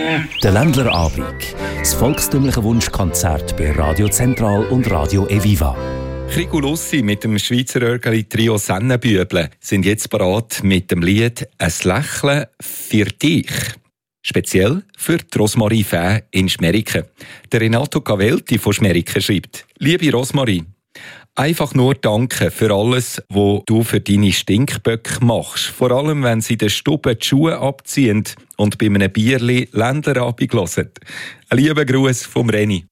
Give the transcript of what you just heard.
Der Ländlerabend. Das volkstümliche Wunschkonzert bei Radio Zentral und Radio Eviva. Krigo Lussi mit dem Schweizer Örgeli-Trio Sennenbüble sind jetzt bereit mit dem Lied «Ein Lächeln für dich». Speziell für die Rosmarie Fäh in Schmeriken. Der Renato Cavelti von Schmeriken schreibt: «Liebe Rosmarie, einfach nur danke für alles, was du für deine Stinkböcke machst. Vor allem, wenn sie in der Stube die Schuhe abziehen und bei einem Bierli Ländlerabend hören. Ein lieber Gruß vom Reni.»